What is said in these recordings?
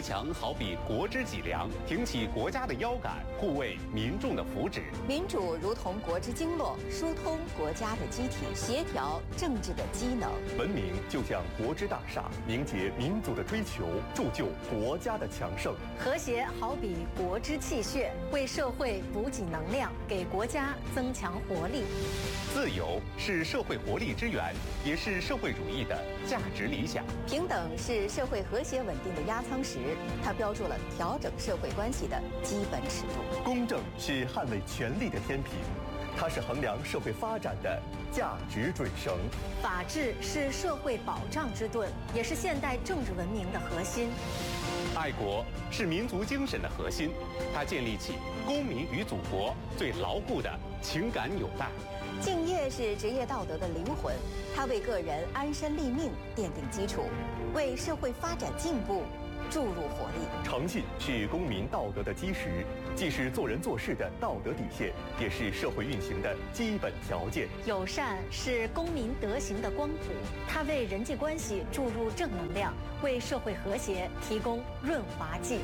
强好比国之脊梁，挺起国家的腰杆，护卫民众的福祉。 民主如同国之经络，疏通国家的机体，协调政治的机能。 文明就像国之大厦，凝结民族的追求，铸就国家的强盛。 和谐好比国之气血，为社会补给能量，给国家增强活力。 自由是社会活力之源，也是社会主义的价值理想。 平等是社会和谐稳定的压舱石，它标注了调整社会关系的基本尺度。 公正是捍卫权力的天平，它是衡量社会发展的价值准绳。 法治是社会保障之盾，也是现代政治文明的核心。 爱国是民族精神的核心，它建立起公民与祖国最牢固的情感纽带。 敬业是职业道德的灵魂，它为个人安身立命奠定基础，为社会发展进步注入活力。 诚信是公民道德的基石，既是做人做事的道德底线，也是社会运行的基本条件。 友善是公民德行的光谱，它为人际关系注入正能量，为社会和谐提供润滑剂。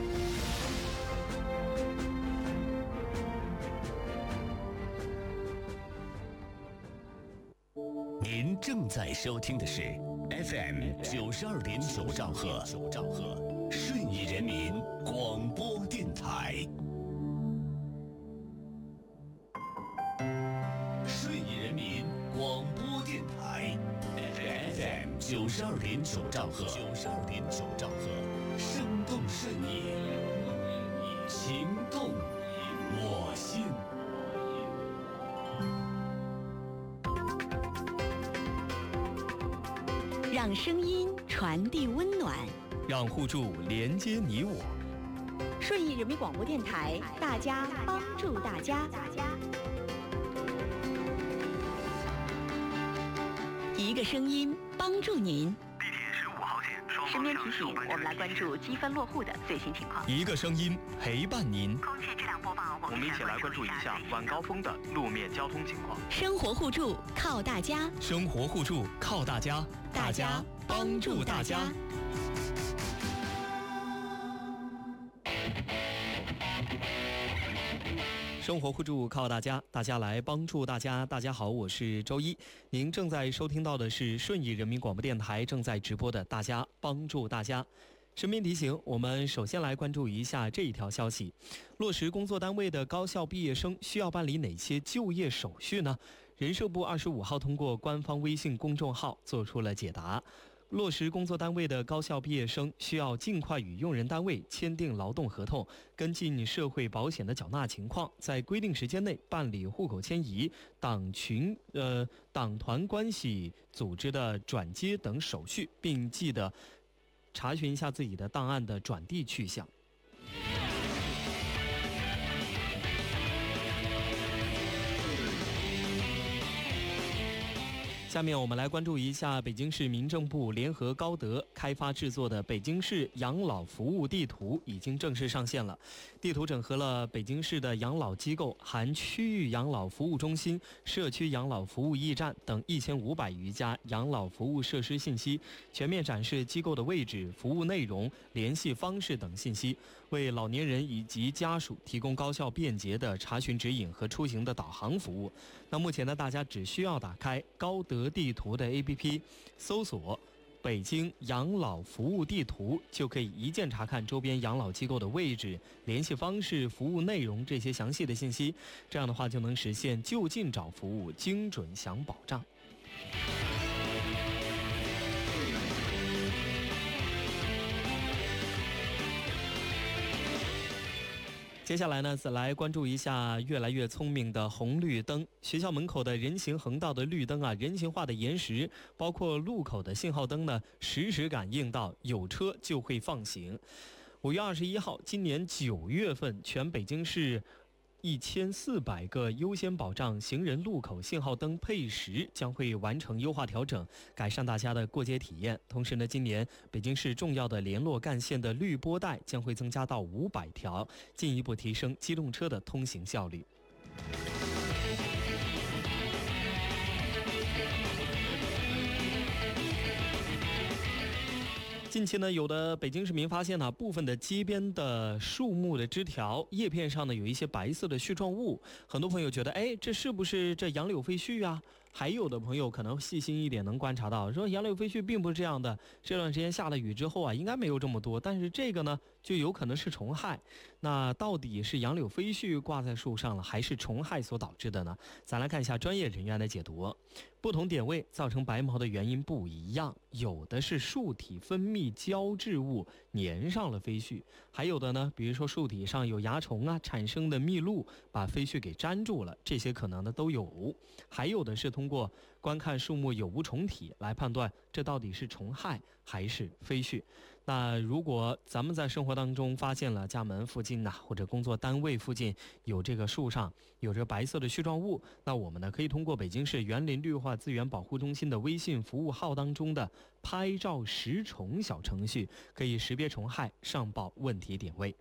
您正在收听的是 FM 92.9兆赫，顺义人民广播电台。顺义人民广播电台 FM 92.9兆赫，生动顺义，情动我心。 让声音传递温暖， 让互助连接你我。 顺义人民广播电台，大家帮助大家。一个声音帮助您。 地铁15号线双身边提醒，我们来关注积分落户的最新情况。 一个声音陪伴您。 空气质量播报，我们一起来关注一下晚高峰的路面交通情况。 生活互助靠大家， 生活互助靠大家，大家帮助大家。生活互助靠大家，大家来帮助大家。大家好，我是周一，您正在收听到的是顺义人民广播电台正在直播的大家帮助大家。身边提醒，我们首先来关注一下这一条消息：落实工作单位的高校毕业生需要办理哪些就业手续呢？人社部25号通过官方微信公众号做出了解答。落实工作单位的高校毕业生需要尽快与用人单位签订劳动合同，跟进社会保险的缴纳情况，在规定时间内办理户口迁移、党团关系组织的转接等手续，并记得查询一下自己的档案的转递去向。下面我们来关注一下北京市民政部联合高德开发制作的北京市养老服务地图已经正式上线了。地图整合了北京市的养老机构，含区域养老服务中心、社区养老服务驿站等1500余家养老服务设施信息，全面展示机构的位置、服务内容、联系方式等信息，为老年人以及家属提供高效便捷的查询指引和出行的导航服务。那目前呢，大家只需要打开高德地图的 APP， 搜索北京养老服务地图，就可以一键查看周边养老机构的位置、联系方式、服务内容这些详细的信息。这样的话就能实现就近找服务、精准享保障。接下来呢，再来关注一下越来越聪明的红绿灯。学校门口的人行横道的绿灯啊，人性化的延时，包括路口的信号灯呢，实时感应到有车就会放行。5月21号，今年9月份，全北京市1400个优先保障行人路口信号灯配时将会完成优化调整，改善大家的过街体验。同时呢，今年北京市重要的联络干线的绿波带将会增加到500条，进一步提升机动车的通行效率。 近期呢，有的北京市民发现呢，部分的街边的树木的枝条叶片上呢有一些白色的絮状物，很多朋友觉得，哎，这是不是这杨柳飞絮啊？还有的朋友可能细心一点，能观察到说杨柳飞絮并不是这样的。这段时间下了雨之后啊，应该没有这么多，但是这个呢，就有可能是虫害。那到底是杨柳飞絮挂在树上了，还是虫害所导致的呢？咱来看一下专业人员的解读。不同点位造成白毛的原因不一样，有的是树体分泌胶质物粘上了飞絮，还有的呢，比如说树体上有蚜虫啊产生的蜜露把飞絮给粘住了，这些可能的都有。还有的是通过观看树木有无虫体来判断这到底是虫害还是飞絮。那如果咱们在生活当中发现了家门附近呐，或者工作单位附近有这个树上有着白色的絮状物，那我们呢可以通过北京市园林绿化资源保护中心的微信服务号当中的拍照识虫小程序，可以识别虫害，上报问题点位。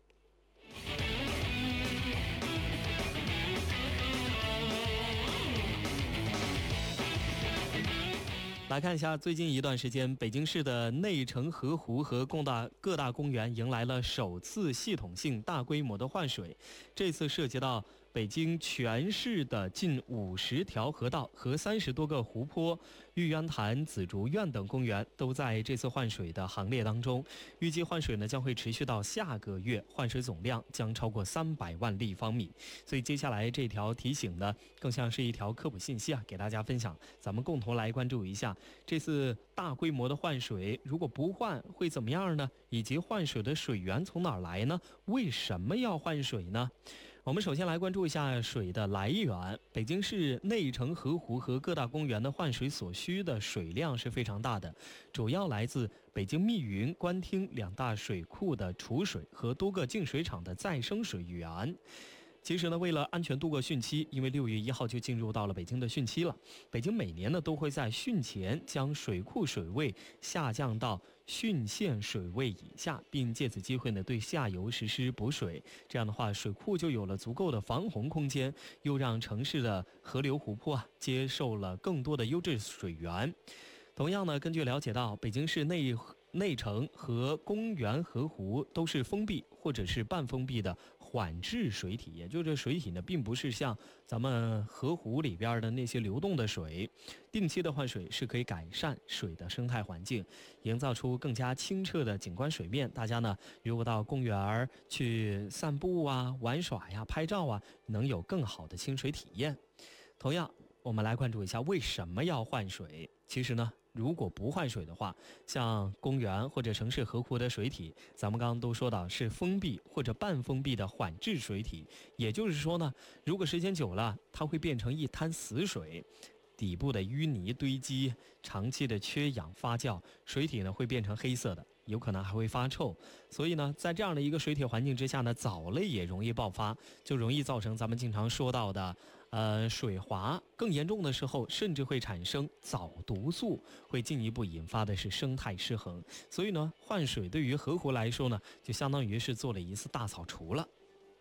来看一下，最近一段时间，北京市的内城河湖和各大公园迎来了首次系统性大规模的换水。这次涉及到北京全市的近50条河道和30多个湖泊，玉渊潭、紫竹院等公园都在这次换水的行列当中。预计换水呢将会持续到下个月，换水总量将超过300万立方米。所以接下来这条提醒呢，更像是一条科普信息啊，给大家分享。咱们共同来关注一下这次大规模的换水，如果不换会怎么样呢？以及换水的水源从哪儿来呢？为什么要换水呢？我们首先来关注一下水的来源。北京市内城河湖和各大公园的换水所需的水量是非常大的，主要来自北京密云、官厅2大水库的储水和多个净水厂的再生水源。其实呢，为了安全度过汛期，因为6月1号就进入到了北京的汛期了，北京每年呢都会在汛前将水库水位下降到汛限水位以下，并借此机会呢对下游实施补水。这样的话，水库就有了足够的防洪空间，又让城市的河流湖泊接受了更多的优质水源。同样呢，根据了解到，北京市内城和公园河湖都是封闭或者是半封闭的缓滞水体，也就是这水体呢并不是像咱们河湖里边的那些流动的水。定期的换水是可以改善水的生态环境，营造出更加清澈的景观水面。大家呢如果到公园去散步啊、玩耍呀、拍照啊，能有更好的清水体验。同样，我们来关注一下为什么要换水。其实呢，如果不换水的话，像公园或者城市河湖的水体，咱们刚刚都说到是封闭或者半封闭的缓滞水体，也就是说呢，如果时间久了，它会变成一滩死水，底部的淤泥堆积，长期的缺氧发酵，水体呢会变成黑色的，有可能还会发臭。所以呢，在这样的一个水体环境之下呢，藻类也容易爆发，就容易造成咱们经常说到的水滑，更严重的时候甚至会产生藻毒素，会进一步引发的是生态失衡。所以呢，换水对于河湖来说呢，就相当于是做了一次大扫除了。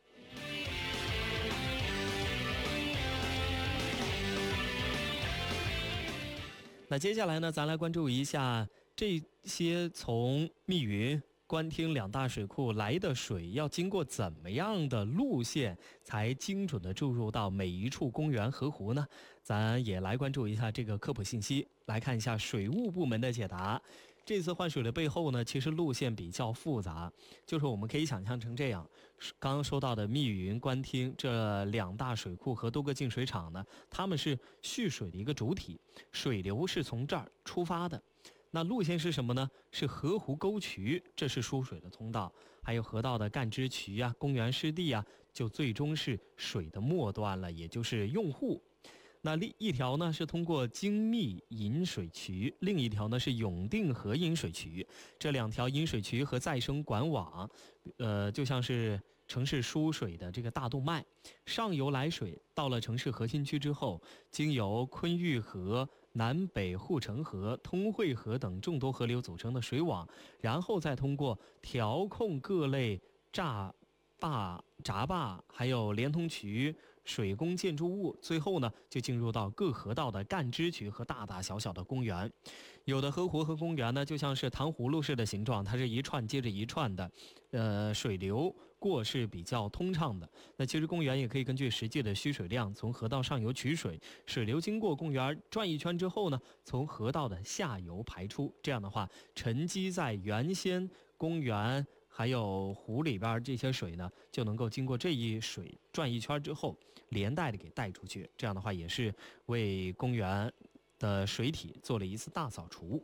那接下来呢，咱来关注一下这些从密云、官厅2大水库来的水要经过怎么样的路线才精准的注入到每一处公园河湖呢？咱也来关注一下这个科普信息，来看一下水务部门的解答。这次换水的背后呢，其实路线比较复杂，就是我们可以想象成这样，刚刚说到的密云、官厅这2大水库和多个净水厂呢，它们是蓄水的一个主体，水流是从这儿出发的。那路线是什么呢？是河湖沟渠，这是输水的通道，还有河道的干支渠啊、公园湿地啊，就最终是水的末端了，也就是用户。那另一条呢是通过精密引水渠，另一条呢是永定河引水渠。这2条引水渠和再生管网，就像是城市输水的这个大动脉。上游来水到了城市核心区之后，经由昆玉河、南北护城河、通惠河等众多河流组成的水网，然后再通过调控各类闸坝，还有连通渠、 水工建筑物，最后呢就进入到各河道的干支渠和大大小小的公园。有的河湖和公园呢就像是糖葫芦式的形状，它是一串接着一串的，水流过是比较通畅的。那其实公园也可以根据实际的需水量，从河道上游取水，水流经过公园转一圈之后呢，从河道的下游排出。这样的话，沉积在原先公园还有湖里边这些水呢，就能够经过这一水转一圈之后，连带的给带出去。这样的话，也是为公园的水体做了一次大扫除。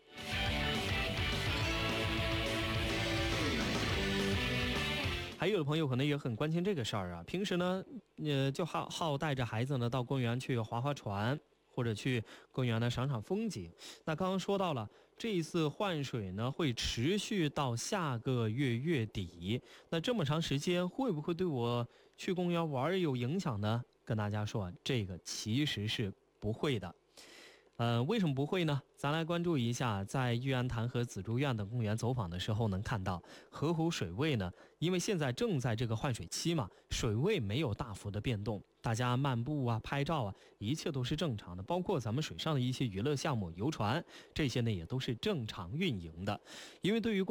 还有的朋友可能也很关心这个事儿啊，平时呢，就好带着孩子呢到公园去划划船，或者去公园呢赏赏风景。那刚刚说到了，这一次换水呢会持续到下个月月底。那这么长时间，会不会对我去公园玩有影响呢？跟大家说，这个其实是不会的。为什么不会呢？咱来关注一下，在玉渊潭和紫竹院等公园走访的时候，能看到河湖水位呢，因为现在正在这个换水期嘛，水位没有大幅的变动，大家漫步啊、拍照啊，一切都是正常的。包括咱们水上的一些娱乐项目、游船，这些呢也都是正常运营的。因为对于